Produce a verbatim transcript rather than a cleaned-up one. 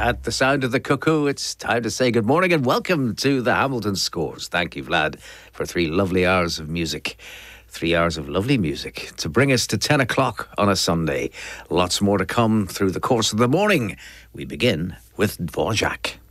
At the sound of the cuckoo, it's time to say good morning and welcome to the Hamilton Scores. Thank you, Vlad, for three lovely hours of music. Three hours of lovely music to bring us to ten o'clock on a Sunday. Lots more to come through the course of the morning. We begin with Dvorak.